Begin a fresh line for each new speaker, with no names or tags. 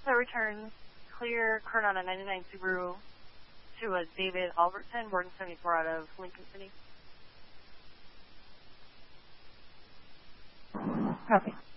That returns clear current on a 99 Subaru to a David Albertson, Borden 74 out of Lincoln City.
Copy.